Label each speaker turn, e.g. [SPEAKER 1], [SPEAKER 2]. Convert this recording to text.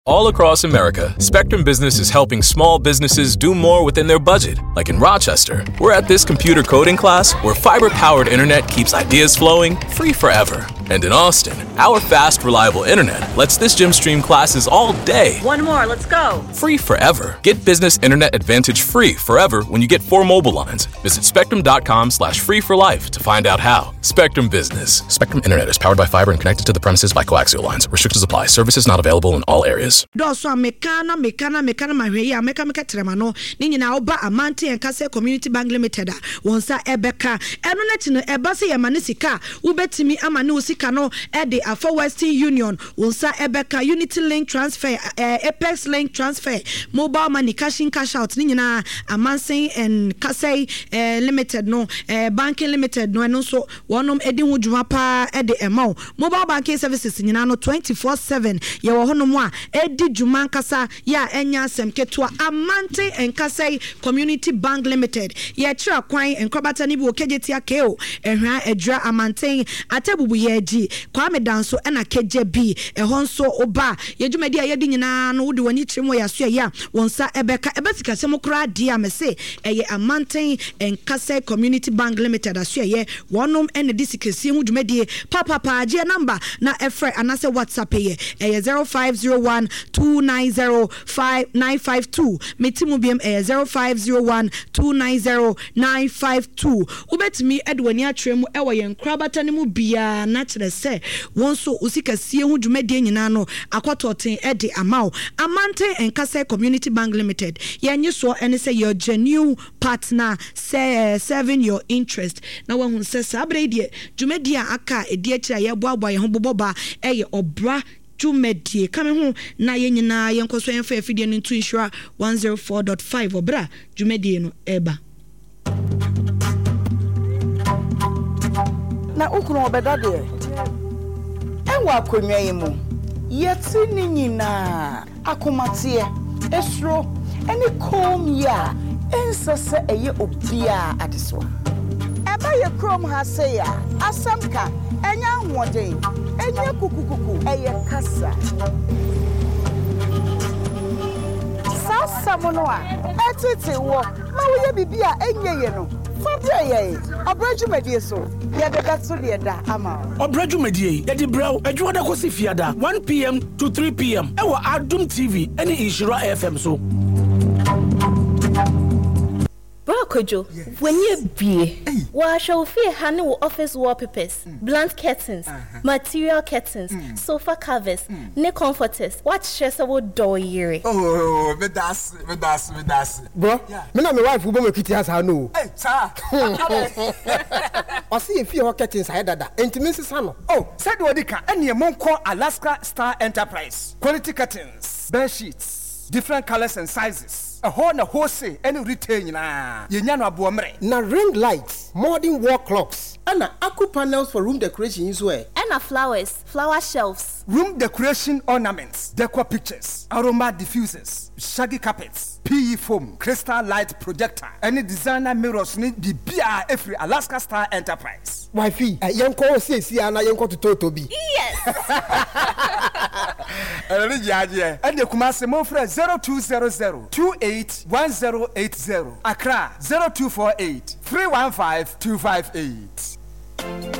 [SPEAKER 1] All across America, Spectrum Business is helping small businesses do more within their budget. Like in Rochester, we're at this computer coding class where fiber-powered internet keeps ideas flowing free forever. And in Austin, our fast, reliable internet lets this gym stream classes all day.
[SPEAKER 2] One more, let's go.
[SPEAKER 1] Free forever. Get Business Internet Advantage free forever when you get 4 mobile lines. Visit spectrum.com/free for life to find out how. Spectrum Business. Spectrum Internet is powered by fiber and connected to the premises by coaxial lines. Restrictions apply. Services not available in all areas.
[SPEAKER 3] Doso mekana mahweya meka tremano ni nyina oba Amante Enkase Community Bank Limited wonsa ebeka eno net no eba se yema ne sika ubetimi ama ne usika no e de Afo Western Union wonsa ebeka Unity Link Transfer Apex Link Transfer Mobile Money Cash in Cash Out ni nyina Amante Enkase Limited no Banking Limited no eno so wonom edi ho dwuma pa e de ema mobile banking services nyina no 24/7 ye wo honom a edi dwuma nkasa ya enya asem ketua Amante Enkase Community Bank Limited ye kira kwan enkrobata ni bi okegeti akeo ehwa edra Amante atebubu ye agi kwame danso ena keje bi ehonso oba ye dwumadi a yedi nyina no wode wani trimo ya so ya wonsa ebeka ebesika sem kra dia mese eye Amante Enkase Community Bank Limited aso ye wonom ene disikesi hu dwumadi papa age number na efre anase WhatsApp ye 0501-290-5952 metimu biem 0501-290-952 ubetimi edwani atremu ewo yen krabata ne mu bia na kire se wonso usikasie hu dwumadi nyina no akototen ede amao Amante Enkase Community Bank Limited yenye so ene se your genuine partner say serving your interest na won se sabre die dwumadi aka edi akira ye boaboa ye ho boboba eye obra Jumedie kame hu na yenyina yenkoso yenfa afidie no to insure 104.5 obra Jumedie no eba
[SPEAKER 4] na ukunu obeda de enwa akonwa yimu yeti ni nyina akomatie esro eni kom ya ensese eye obia adeso eba ye krom ha se ya asamka enya nwode enya kukukuku eye kasa sasa mono a etete wo ma wo ye bibia enye ye no fabia ye obrajumedie so ye de gatso de da ama
[SPEAKER 5] obrajumedie ye di braw adwo da kosi fiada 1 p.m. to 3 p.m. ewo Adum TV ene Inshira FM so
[SPEAKER 6] Kojo, when you be, wa shall fear honey office wallpapers, blunt curtains, material curtains, sofa covers, neck comforters. What shares about door year?
[SPEAKER 7] Oh, me das.
[SPEAKER 8] Bro, me na my wife who be kitty has her no.
[SPEAKER 7] Hey, sir.
[SPEAKER 8] I see if you curtains I dada. Intimacy sano.
[SPEAKER 7] Oh, said Wadika, any among call Alaska Star Enterprise. Quality curtains, bed sheets, different colors and sizes. A whole say any retain na yenyano abuomre
[SPEAKER 8] na ring lights, modern wall clocks, and aqua panels for room decoration is where
[SPEAKER 6] and flowers, flower shelves,
[SPEAKER 7] room decoration ornaments, decor pictures, aroma diffusers, shaggy carpets, PE foam, crystal light projector, any designer mirrors need be bia every Alaska Star Enterprise.
[SPEAKER 8] Wifey, yanko say ana yanko to Totobi.
[SPEAKER 6] Yes.
[SPEAKER 7] And the Kumasi Mofre 0200-281080. Accra 0248-315-258.